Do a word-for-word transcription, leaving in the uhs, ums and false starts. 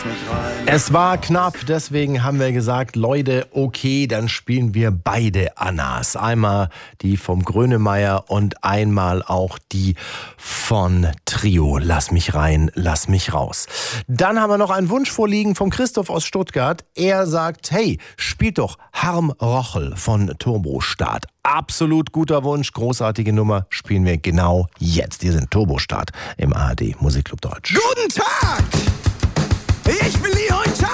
Es war knapp, deswegen haben wir gesagt, Leute, okay, dann spielen wir beide Annas. Einmal die vom Grönemeyer und einmal auch die von Trio. Lass mich rein, lass mich raus. Dann haben wir noch einen Wunsch vorliegen vom Christoph aus Stuttgart. Er sagt, hey, spielt doch Harm Rochel von Turbostart. Absolut guter Wunsch, großartige Nummer, spielen wir genau jetzt. Wir sind Turbostart im A R D Musikclub Deutsch. Guten Tag! Ich will Leon Tag!